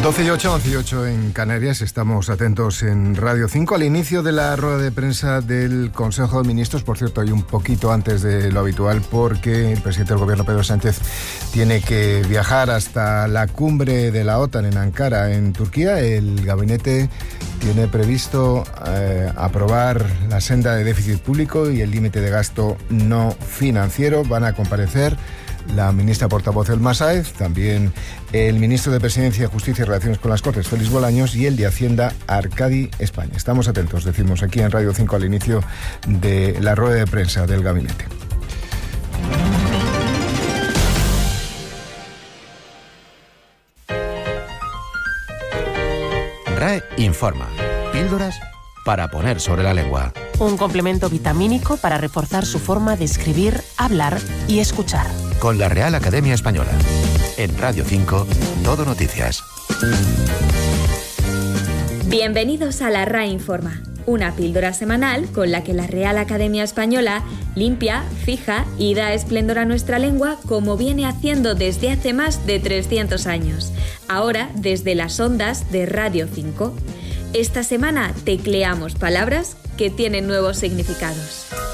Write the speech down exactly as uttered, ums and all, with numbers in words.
doce y ocho, once y ocho en Canarias. Estamos atentos en Radio cinco al inicio de la rueda de prensa del Consejo de Ministros. Por cierto, hay un poquito antes de lo habitual porque el presidente del Gobierno, Pedro Sánchez, tiene que viajar hasta la cumbre de la OTAN en Ankara, en Turquía. El gabinete tiene previsto eh, aprobar la senda de déficit público y el límite de gasto no financiero. Van a comparecer la ministra portavoz Elma Sáez, también el ministro de Presidencia, Justicia y Relaciones con las Cortes, Félix Bolaños, y el de Hacienda, Arcadi España. Estamos atentos, decimos aquí en Radio cinco, al inicio de la rueda de prensa del gabinete. R A E informa. Píldoras para poner sobre la lengua. Un complemento vitamínico para reforzar su forma de escribir, hablar y escuchar. Con la Real Academia Española. En Radio cinco, Todo Noticias. Bienvenidos a la R A E Informa, una píldora semanal con la que la Real Academia Española limpia, fija y da esplendor a nuestra lengua como viene haciendo desde hace más de trescientos años. Ahora desde las ondas de Radio cinco. Esta semana tecleamos palabras que tienen nuevos significados.